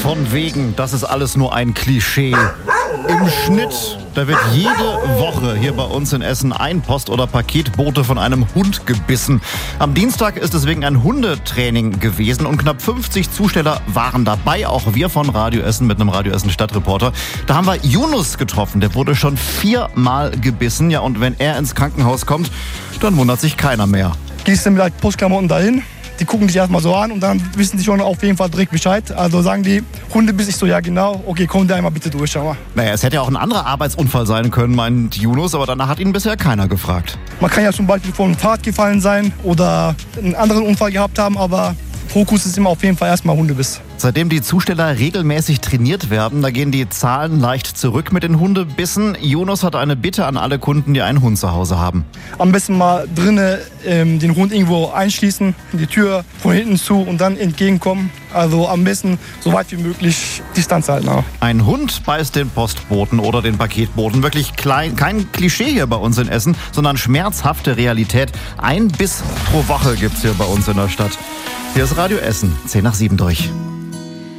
Von wegen, das ist alles nur ein Klischee. Im Schnitt, da wird jede Woche hier bei uns in Essen ein Post- oder Paketbote von einem Hund gebissen. Am Dienstag ist es wegen ein Hundetraining gewesen und knapp 50 Zusteller waren dabei. Auch wir von Radio Essen mit einem Radio Essen Stadtreporter. Da haben wir Yunus getroffen. Der wurde schon 4-mal gebissen. Ja, und wenn er ins Krankenhaus kommt, dann wundert sich keiner mehr. Gehst du mit Postklamotten dahin? Die gucken dich erstmal so an und dann wissen die schon auf jeden Fall direkt Bescheid. Also sagen die, Hundebiss, ich so, ja genau, okay, komm da einmal bitte durch, schau mal. Naja, es hätte ja auch ein anderer Arbeitsunfall sein können, meint Yunus, aber danach hat ihn bisher keiner gefragt. Man kann ja zum Beispiel vor einem Fahrrad gefallen sein oder einen anderen Unfall gehabt haben, aber Fokus ist immer auf jeden Fall erstmal Hundebiss. Seitdem die Zusteller regelmäßig trainiert werden, da gehen die Zahlen leicht zurück mit den Hundebissen. Yunus hat eine Bitte an alle Kunden, die einen Hund zu Hause haben. Am besten mal drinnen den Hund irgendwo einschließen, die Tür von hinten zu und dann entgegenkommen. Also am besten so weit wie möglich Distanz halten. Ein Hund beißt den Postboten oder den Paketboten. Wirklich klein, kein Klischee hier bei uns in Essen, sondern schmerzhafte Realität. Ein Biss pro Woche gibt's hier bei uns in der Stadt. Hier ist Radio Essen, 6:10 durch.